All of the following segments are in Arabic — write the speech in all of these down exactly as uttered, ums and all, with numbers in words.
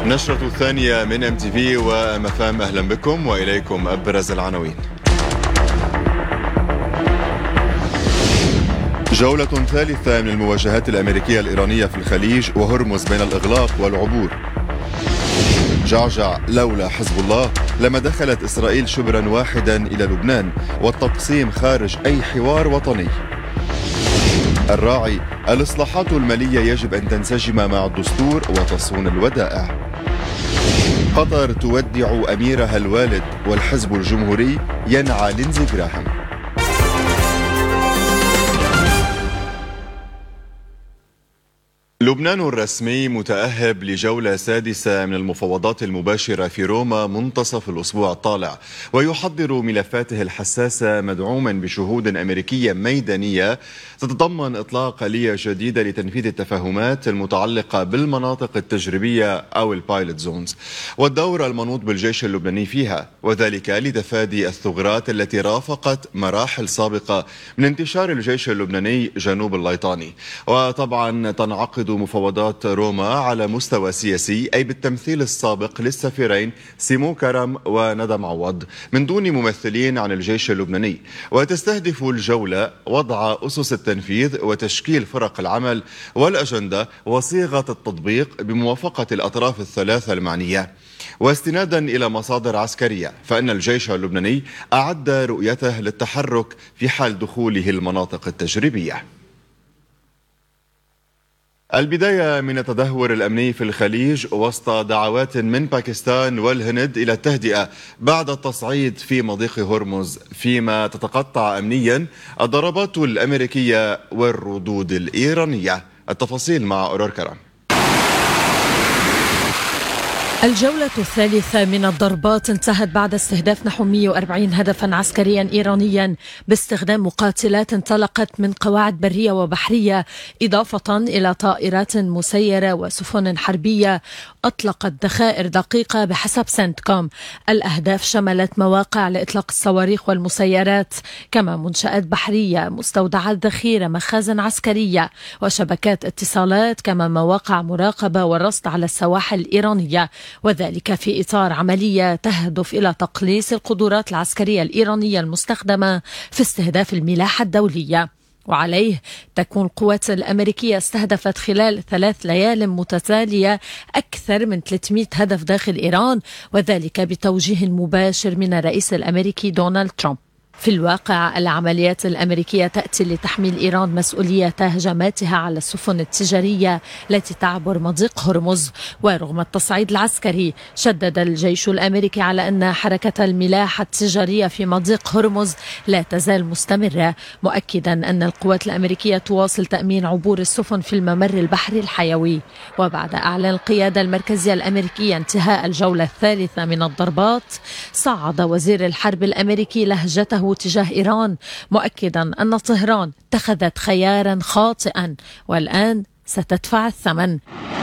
النشرة الثانية من ام تي في وام اف ام، اهلا بكم واليكم ابرز العناوين. جولة ثالثة من المواجهات الامريكية الايرانية في الخليج وهرمز بين الاغلاق والعبور. جعجع لولا حزب الله لما دخلت اسرائيل شبرا واحدا الى لبنان، والتقسيم خارج اي حوار وطني. الراعي: الإصلاحات المالية يجب أن تنسجم مع الدستور وتصون الودائع. قطر تودع أميرها الوالد، والحزب الجمهوري ينعى لينزي جراهام. لبنان الرسمي متأهب لجولة سادسة من المفاوضات المباشرة في روما منتصف الأسبوع الطالع، ويحضر ملفاته الحساسة مدعوما بشهود أمريكية ميدانية تتضمن إطلاق آلية جديدة لتنفيذ التفاهمات المتعلقة بالمناطق التجريبية أو البايلوت زونز، والدور المنوط بالجيش اللبناني فيها، وذلك لتفادي الثغرات التي رافقت مراحل سابقة من انتشار الجيش اللبناني جنوب الليطاني. وطبعا تنعقد مفاوضات روما على مستوى سياسي، أي بالتمثيل السابق للسفيرين سيمو كرم وندى معوض من دون ممثلين عن الجيش اللبناني. وتستهدف الجولة وضع أسس التنفيذ وتشكيل فرق العمل والأجندة وصيغة التطبيق بموافقة الأطراف الثلاثة المعنية. واستنادا إلى مصادر عسكرية، فإن الجيش اللبناني أعد رؤيته للتحرك في حال دخوله المناطق التجريبية. البداية من التدهور الأمني في الخليج وسط دعوات من باكستان والهند إلى التهدئة بعد التصعيد في مضيق هرمز، فيما تتقطع أمنيا الضربات الأمريكية والردود الإيرانية. التفاصيل مع أورور كرم. الجولة الثالثة من الضربات انتهت بعد استهداف نحو مئة وأربعين هدفا عسكريا إيرانيا باستخدام مقاتلات انطلقت من قواعد برية وبحرية، إضافة إلى طائرات مسيرة وسفن حربية أطلقت ذخائر دقيقة بحسب سنتكوم. الأهداف شملت مواقع لإطلاق الصواريخ والمسيرات، كما منشآت بحرية، مستودعات ذخيرة، مخازن عسكرية وشبكات اتصالات، كما مواقع مراقبة والرصد على السواحل الإيرانية، وذلك في إطار عملية تهدف إلى تقليص القدرات العسكرية الإيرانية المستخدمة في استهداف الملاحة الدولية. وعليه تكون القوات الأمريكية استهدفت خلال ثلاث ليال متتالية أكثر من ثلاثمئة هدف داخل إيران، وذلك بتوجيه مباشر من الرئيس الأمريكي دونالد ترامب. في الواقع العمليات الأمريكية تأتي لتحميل إيران مسؤولية هجماتها على السفن التجارية التي تعبر مضيق هرمز. ورغم التصعيد العسكري، شدد الجيش الأمريكي على أن حركة الملاحة التجارية في مضيق هرمز لا تزال مستمرة، مؤكدا أن القوات الأمريكية تواصل تأمين عبور السفن في الممر البحري الحيوي. وبعد أعلان القيادة المركزية الأمريكية انتهاء الجولة الثالثة من الضربات، صعد وزير الحرب الأمريكي لهجته تجاه إيران، مؤكدا أن طهران اتخذت خيارا خاطئا والآن ستدفع الثمن.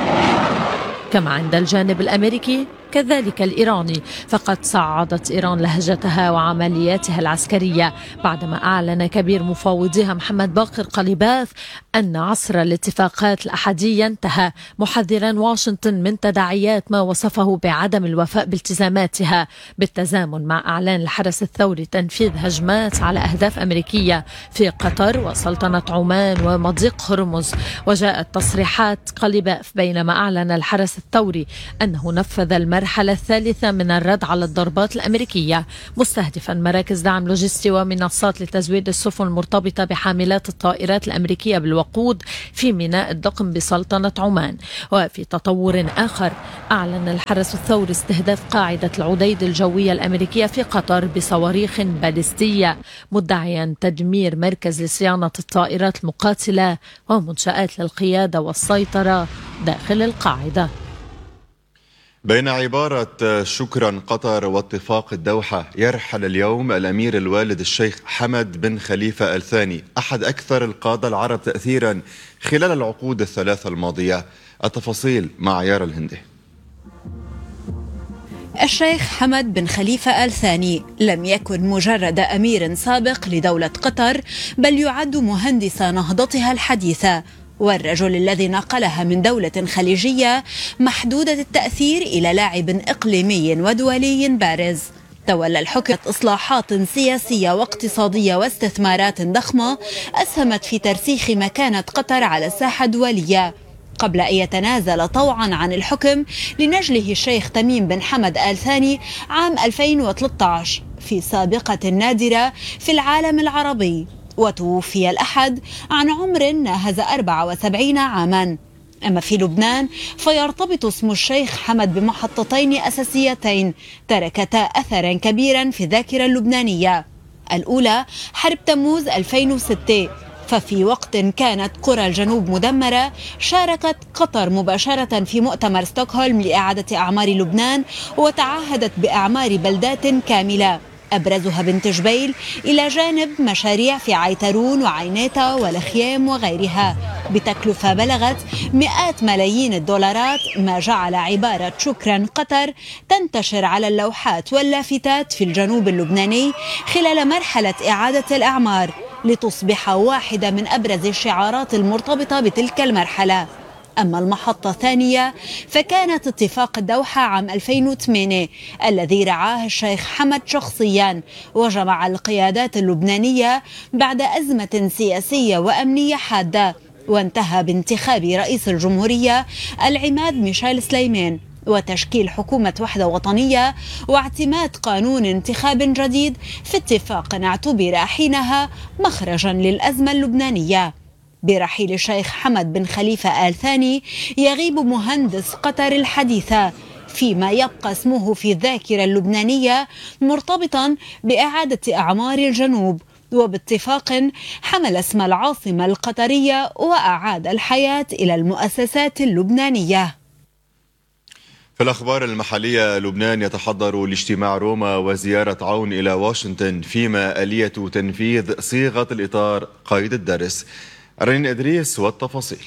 كما عند الجانب الأمريكي كذلك الإيراني، فقد صعدت إيران لهجتها وعملياتها العسكرية بعدما أعلن كبير مفاوضيها محمد باقر قليباف أن عصر الاتفاقات الأحادية انتهى، محذرا واشنطن من تداعيات ما وصفه بعدم الوفاء بالتزاماتها، بالتزامن مع إعلان الحرس الثوري تنفيذ هجمات على أهداف أمريكية في قطر وسلطنة عمان ومضيق هرمز. وجاءت تصريحات قليباف بينما أعلن الحرس الثوري أنه نفذ المرحلة الثالثة من الرد على الضربات الأمريكية، مستهدفا مراكز دعم لوجستي ومنصات لتزويد السفن المرتبطة بحاملات الطائرات الأمريكية بالوقود في ميناء الدقم بسلطنة عمان. وفي تطور آخر، أعلن الحرس الثوري استهداف قاعدة العديد الجوية الأمريكية في قطر بصواريخ باليستية، مدعيا تدمير مركز لصيانة الطائرات المقاتلة ومنشآت للقيادة والسيطرة داخل القاعدة. بين عبارة شكرا قطر واتفاق الدوحة، يرحل اليوم الأمير الوالد الشيخ حمد بن خليفة آل ثاني، أحد أكثر القادة العرب تأثيرا خلال العقود الثلاثة الماضية. التفاصيل مع يارا الهندي. الشيخ حمد بن خليفة آل ثاني لم يكن مجرد أمير سابق لدولة قطر، بل يعد مهندس نهضتها الحديثة، والرجل الذي نقلها من دولة خليجية محدودة التأثير إلى لاعب إقليمي ودولي بارز. تولى الحكم إصلاحات سياسية واقتصادية واستثمارات ضخمة أسهمت في ترسيخ مكانة قطر على الساحة الدولية، قبل أن يتنازل طوعا عن الحكم لنجله الشيخ تميم بن حمد آل ثاني عام ألفين وثلاثة عشر في سابقة نادرة في العالم العربي، وتوفي الأحد عن عمر ناهز أربعة وسبعين عاما. أما في لبنان فيرتبط اسم الشيخ حمد بمحطتين أساسيتين تركتا أثرا كبيرا في الذاكرة اللبنانية. الأولى حرب تموز ألفين وستة، ففي وقت كانت قرى الجنوب مدمرة شاركت قطر مباشرة في مؤتمر ستوكهولم لإعادة أعمار لبنان، وتعهدت بإعمار بلدات كاملة أبرزها بنت جبيل، إلى جانب مشاريع في عيترون وعينيتا والخيام وغيرها بتكلفة بلغت مئات ملايين الدولارات، ما جعل عبارة شكرا قطر تنتشر على اللوحات واللافتات في الجنوب اللبناني خلال مرحلة إعادة الأعمار، لتصبح واحدة من أبرز الشعارات المرتبطة بتلك المرحلة. أما المحطة الثانية فكانت اتفاق الدوحة عام ألفين وثمانية الذي رعاه الشيخ حمد شخصيا، وجمع القيادات اللبنانية بعد أزمة سياسية وأمنية حادة، وانتهى بانتخاب رئيس الجمهورية العماد ميشيل سليمان وتشكيل حكومة وحدة وطنية واعتماد قانون انتخاب جديد في اتفاق اعتبر حينها مخرجا للأزمة اللبنانية. برحيل الشيخ حمد بن خليفة آل ثاني يغيب مهندس قطر الحديثة، فيما يبقى اسمه في الذاكرة اللبنانية مرتبطا بإعادة أعمار الجنوب، وباتفاق حمل اسم العاصمة القطرية وأعاد الحياة إلى المؤسسات اللبنانية. في الأخبار المحلية، لبنان يتحضر لاجتماع روما وزيارة عون إلى واشنطن، فيما آلية تنفيذ صيغة الإطار قيد الدرس. رنين إدريس والتفاصيل.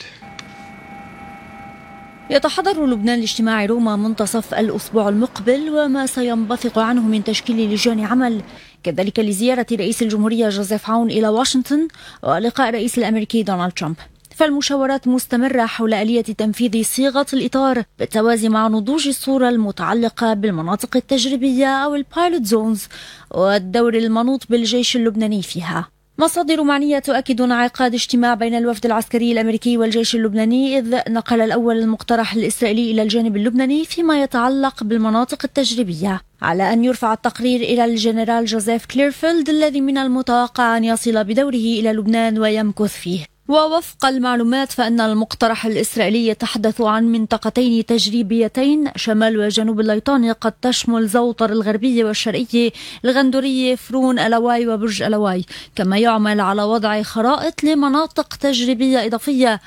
يتحضر لبنان لاجتماع روما منتصف الأسبوع المقبل، وما سينبثق عنه من تشكيل لجان عمل، كذلك لزيارة رئيس الجمهورية جوزيف عون إلى واشنطن ولقاء الرئيس الأمريكي دونالد ترامب. فالمشاورات مستمرة حول آلية تنفيذ صيغة الإطار بالتوازي مع نضوج الصورة المتعلقة بالمناطق التجريبية أو البايلوت زونز والدور المنوط بالجيش اللبناني فيها. مصادر معنية تؤكد انعقاد اجتماع بين الوفد العسكري الأمريكي والجيش اللبناني، إذ نقل الأول المقترح الإسرائيلي إلى الجانب اللبناني فيما يتعلق بالمناطق التجريبية، على أن يرفع التقرير إلى الجنرال جوزيف كليرفيلد الذي من المتوقع أن يصل بدوره إلى لبنان ويمكث فيه. ووفق المعلومات فإن المقترح الإسرائيلي يتحدث عن منطقتين تجريبيتين شمال وجنوب الليطاني، قد تشمل زوطر الغربية والشرقية، الغندورية، فرون، ألواي وبرج ألواي، كما يعمل على وضع خرائط لمناطق تجريبية إضافية،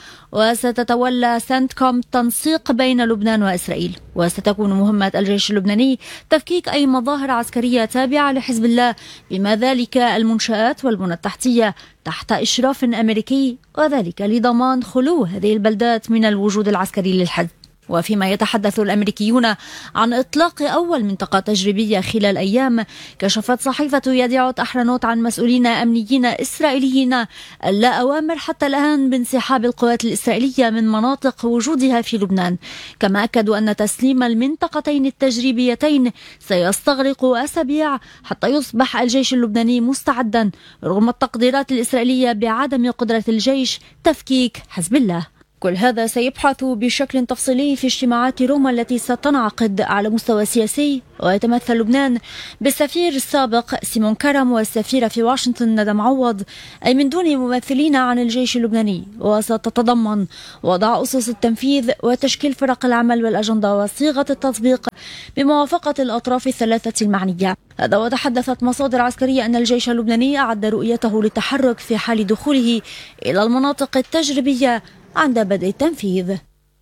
وستتولى سنتكوم تنسيق بين لبنان وإسرائيل. وستكون مهمة الجيش اللبناني تفكيك أي مظاهر عسكرية تابعة لحزب الله، بما ذلك المنشآت والبنى التحتية، تحت إشراف أمريكي، وذلك لضمان خلو هذه البلدات من الوجود العسكري للحزب. وفيما يتحدث الأمريكيون عن إطلاق أول منطقة تجريبية خلال أيام، كشفت صحيفة يديعوت أحرنوت عن مسؤولين أمنيين إسرائيليين لا أوامر حتى الآن بانسحاب القوات الإسرائيلية من مناطق وجودها في لبنان. كما أكدوا أن تسليم المنطقتين التجريبيتين سيستغرق أسابيع حتى يصبح الجيش اللبناني مستعدا، رغم التقديرات الإسرائيلية بعدم قدرة الجيش تفكيك حزب الله. كل هذا سيبحث بشكل تفصيلي في اجتماعات روما التي ستنعقد على مستوى سياسي، ويتمثل لبنان بالسفير السابق سيمون كرم والسفيرة في واشنطن ندى معوض، أي من دون ممثلين عن الجيش اللبناني، وستتضمن وضع أسس التنفيذ وتشكيل فرق العمل والأجندة وصيغة التطبيق بموافقة الأطراف الثلاثة المعنية. هذا وتحدثت مصادر عسكرية أن الجيش اللبناني أعد رؤيته للتحرك في حال دخوله إلى المناطق التجريبية عند بدء التنفيذ.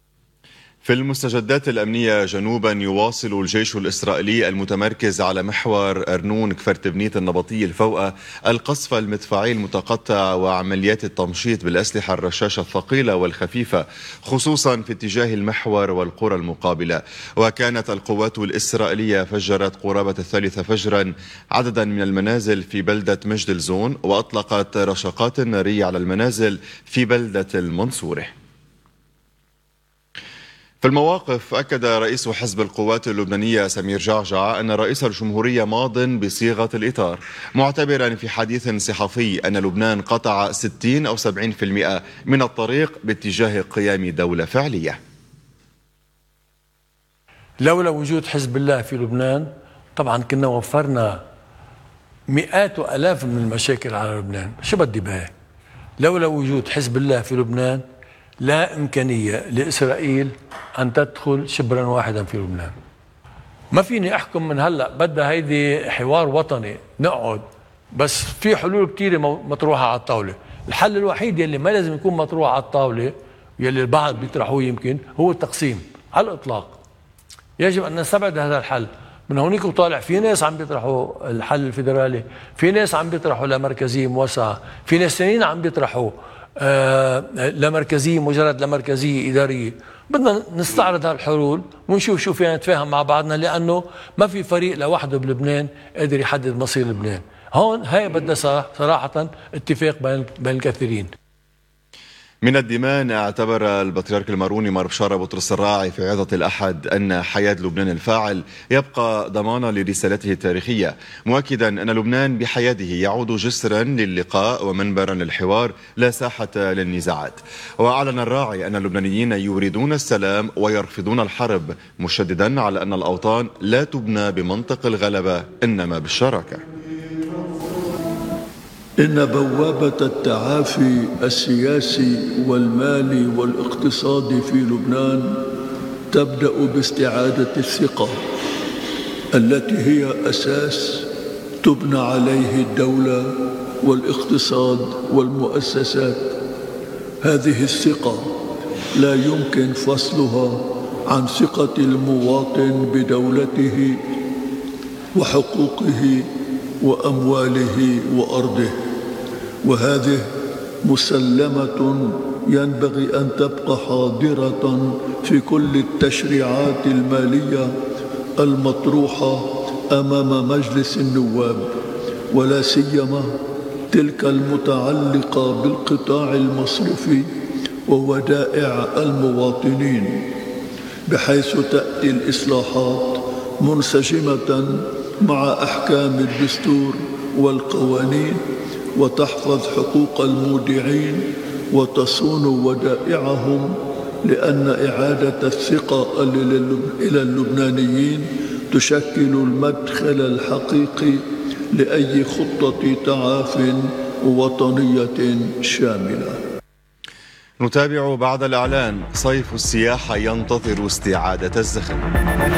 في المستجدات الأمنية جنوبا، يواصل الجيش الإسرائيلي المتمركز على محور أرنون كفرت بنيت النبطية الفوقة القصف المدفعي المتقطع وعمليات التمشيط بالأسلحة الرشاشة الثقيلة والخفيفة، خصوصا في اتجاه المحور والقرى المقابلة. وكانت القوات الإسرائيلية فجرت قرابة الثالثة فجرا عددا من المنازل في بلدة مجد الزون، وأطلقت رشقات نارية على المنازل في بلدة المنصورة. في المواقف أكد رئيس حزب القوات اللبنانية سمير جعجع أن رئيس الجمهورية ماض بصيغة الإطار، معتبرا في حديث صحفي أن لبنان قطع ستين أو سبعين بالمئة من الطريق باتجاه قيام دولة فعلية. لولا وجود حزب الله في لبنان طبعا كنا وفرنا مئات وآلاف من المشاكل على لبنان. شو بدي بها؟ لولا وجود حزب الله في لبنان لا إمكانية لإسرائيل أن تدخل شبرا واحدا في لبنان. ما فيني أحكم من هلأ بدها هيدي حوار وطني نقعد، بس في حلول كتيرة مطروحة على الطاولة. الحل الوحيد يلي ما لازم يكون مطروح على الطاولة يلي البعض بيطرحوه يمكن هو التقسيم على الإطلاق. يجب أن نستبعد هذا الحل من هونيك وطالع. في ناس عم بيطرحوا الحل الفيدرالي، في ناس عم بيطرحوا لمركزية موسعة، في ناس ثانيين عم بيطرحوا آه لمركزية مجرد لمركزية إدارية. بدنا نستعرض هالحلول ونشوف شو فينا نتفاهم مع بعضنا، لأنه ما في فريق لوحده بلبنان قادر يحدد مصير لبنان. هون هاي بدها صراحة اتفاق بين بين الكثيرين. من الدمان اعتبر البطريرك الماروني مار بشارة بطرس الراعي في عظة الأحد أن حياة لبنان الفاعل يبقى ضمانا لرسالته التاريخية، مؤكدا أن لبنان بحياته يعود جسرا للقاء ومنبرا للحوار لا ساحة للنزاعات. وأعلن الراعي أن اللبنانيين يريدون السلام ويرفضون الحرب، مشددا على أن الأوطان لا تبنى بمنطق الغلبة إنما بالشراكة. إن بوابة التعافي السياسي والمالي والاقتصادي في لبنان تبدأ باستعادة الثقة التي هي أساس تبنى عليه الدولة والاقتصاد والمؤسسات. هذه الثقة لا يمكن فصلها عن ثقة المواطن بدولته وحقوقه وأمواله وأرضه، وهذه مسلمة ينبغي أن تبقى حاضرة في كل التشريعات المالية المطروحة أمام مجلس النواب، ولا سيما تلك المتعلقة بالقطاع المصرفي وودائع المواطنين، بحيث تأتي الإصلاحات منسجمة مع أحكام الدستور والقوانين وتحفظ حقوق المودعين وتصون ودائعهم، لأن إعادة الثقة إلى اللبنانيين تشكل المدخل الحقيقي لأي خطة تعاف وطنية شاملة. نتابع بعد الإعلان. صيف السياحة ينتظر استعادة الزخم.